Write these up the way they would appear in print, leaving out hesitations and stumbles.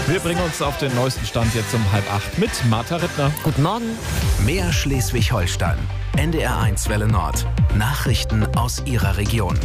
Wir bringen uns auf den neuesten Stand jetzt um 7:30 mit Martha Rittner. Guten Morgen. Mehr Schleswig-Holstein. NDR1 Welle Nord. Nachrichten aus Ihrer Region.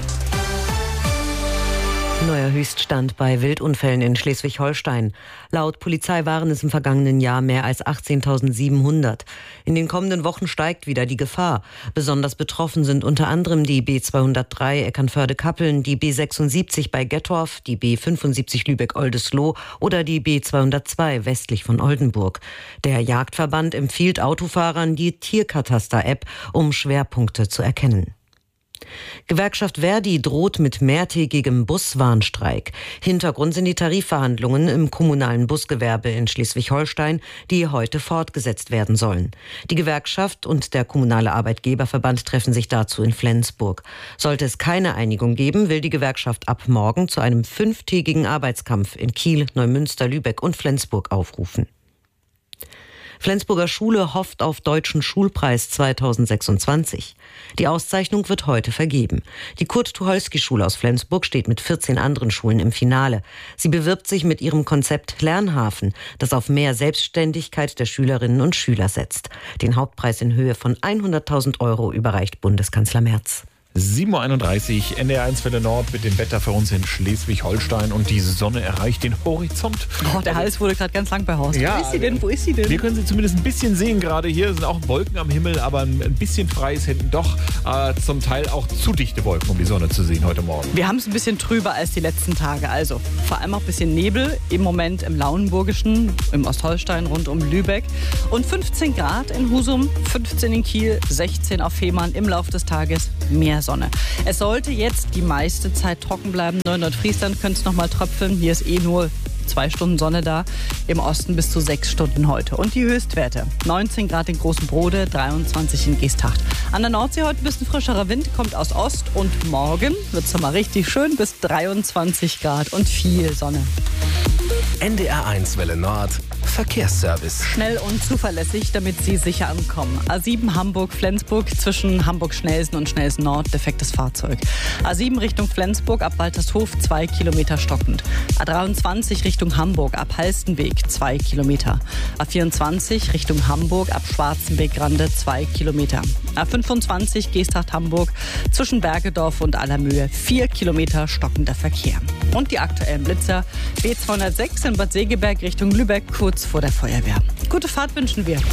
Neuer Höchststand bei Wildunfällen in Schleswig-Holstein. Laut Polizei waren es im vergangenen Jahr mehr als 18.700. In den kommenden Wochen steigt wieder die Gefahr. Besonders betroffen sind unter anderem die B203 Eckernförde-Kappeln, die B76 bei Gettorf, die B75 Lübeck-Oldesloe oder die B202 westlich von Oldenburg. Der Jagdverband empfiehlt Autofahrern die Tierkataster-App, um Schwerpunkte zu erkennen. Gewerkschaft Verdi droht mit mehrtägigem Buswarnstreik. Hintergrund sind die Tarifverhandlungen im kommunalen Busgewerbe in Schleswig-Holstein, die heute fortgesetzt werden sollen. Die Gewerkschaft und der kommunale Arbeitgeberverband treffen sich dazu in Flensburg. Sollte es keine Einigung geben, will die Gewerkschaft ab morgen zu einem 5-tägigen Arbeitskampf in Kiel, Neumünster, Lübeck und Flensburg aufrufen. Flensburger Schule hofft auf Deutschen Schulpreis 2026. Die Auszeichnung wird heute vergeben. Die Kurt-Tucholsky-Schule aus Flensburg steht mit 14 anderen Schulen im Finale. Sie bewirbt sich mit ihrem Konzept Lernhafen, das auf mehr Selbstständigkeit der Schülerinnen und Schüler setzt. Den Hauptpreis in Höhe von 100.000 € überreicht Bundeskanzler Merz. 7:31 Uhr, NDR1 Welle Nord mit dem Wetter für uns in Schleswig-Holstein und die Sonne erreicht den Horizont. Oh, der Hals wurde gerade ganz lang bei Horst. Ja, Wo ist sie denn? Wir können sie zumindest ein bisschen sehen gerade. Hier sind auch Wolken am Himmel, aber ein bisschen frei ist hinten doch. Zum Teil auch zu dichte Wolken, um die Sonne zu sehen heute Morgen. Wir haben es ein bisschen trüber als die letzten Tage. Also vor allem auch ein bisschen Nebel. Im Moment im Lauenburgischen, im Ostholstein rund um Lübeck. Und 15 Grad in Husum, 15 in Kiel, 16 auf Fehmarn. Im Laufe des Tages mehr Sonne. Es sollte jetzt die meiste Zeit trocken bleiben. Nur in Nordfriesland könnte es noch mal tröpfeln. Hier ist nur 2 Stunden Sonne da. Im Osten bis zu 6 Stunden heute. Und die Höchstwerte: 19 Grad in Großenbrode, 23 in Geesthacht. An der Nordsee heute ein bisschen frischerer Wind, kommt aus Ost. Und morgen wird es mal richtig schön, bis 23 Grad und viel Sonne. NDR1 Welle Nord. Verkehrsservice. Schnell und zuverlässig, damit Sie sicher ankommen. A7 Hamburg-Flensburg zwischen Hamburg-Schnelsen und Schnelsen-Nord, defektes Fahrzeug. A7 Richtung Flensburg ab Waltershof 2 Kilometer stockend. A23 Richtung Hamburg ab Halstenweg 2 Kilometer. A24 Richtung Hamburg ab Schwarzenbegrande 2 Kilometer. A25 Geesthacht-Hamburg zwischen Bergedorf und Allermöhe 4 Kilometer stockender Verkehr. Und die aktuellen Blitzer: B206 in Bad Segeberg Richtung Lübeck kurz vor der Feuerwehr. Gute Fahrt wünschen wir.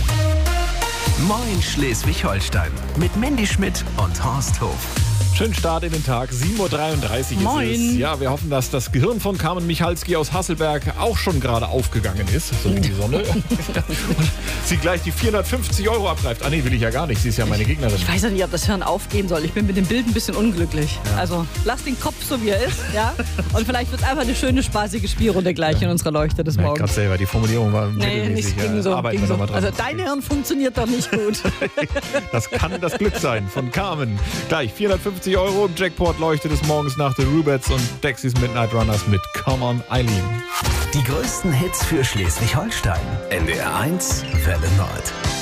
Moin Schleswig-Holstein mit Mandy Schmidt und Horst Hof. Schönen Start in den Tag, 7:33 Uhr Moin. ist es. Ja, wir hoffen, dass das Gehirn von Carmen Michalski aus Hasselberg auch schon gerade aufgegangen ist, so wie die Sonne. Und sie gleich die 450 € abgreift. Nee, will ich ja gar nicht, sie ist ja meine Gegnerin. Ich weiß ja nicht, ob das Hirn aufgehen soll. Ich bin mit dem Bild ein bisschen unglücklich. Ja. Also lass den Kopf so, wie er ist. Ja? Und vielleicht wird es einfach eine schöne, spaßige Spielrunde gleich in unserer Leuchte des Morgens. Gerade selber, die Formulierung war nicht ging so. Arbeiten wir nochmal dran. Also dein Hirn funktioniert doch nicht gut. Das kann das Glück sein von Carmen. Gleich 450 € im Jackpot, Leuchte des Morgens nach The Rubettes und Dexys Midnight Runners mit Come On Eileen. Die größten Hits für Schleswig-Holstein. NDR1 Welle Nord.